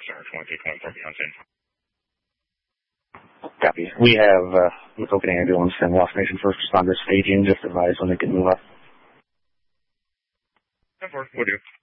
Center 2224 beyond St. Copy. We have McOken Ambulance and Lost Nation first responders staging. Just advise when they can move up. 10-4, will do.